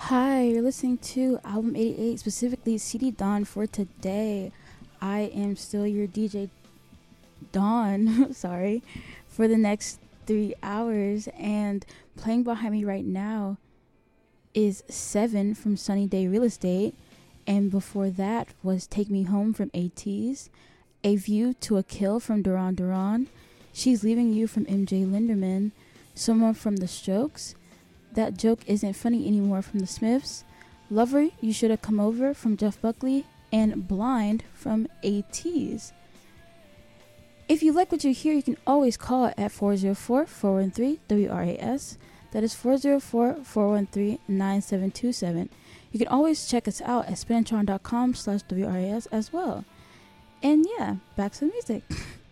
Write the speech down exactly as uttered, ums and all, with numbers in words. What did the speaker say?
Hi, you're listening to Album eighty-eight, specifically C D Dawn for today. I am still your D J Dawn, sorry, for the next three hours. And playing behind me right now is Seven from Sunny Day Real Estate. And before that was Take Me Home from ATEEZ, A View to a Kill from Duran Duran, She's Leaving You from M J Linderman, Someone from The Strokes, That Joke Isn't Funny Anymore from The Smiths, Lover, You Should Have Come Over from Jeff Buckley, and Blind from ATEEZ. If you like what you hear, you can always call at four oh four, four one three, W R A S. That is four oh four, four one three, nine seven two seven. You can always check us out at spinatron.com slash WRAS as well. And yeah, back to the music.